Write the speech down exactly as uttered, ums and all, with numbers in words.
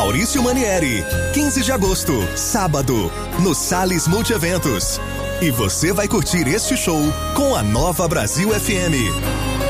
Maurício Manieri, quinze de agosto, sábado, no Salles Multieventos. E você vai curtir este show com a Nova Brasil F M.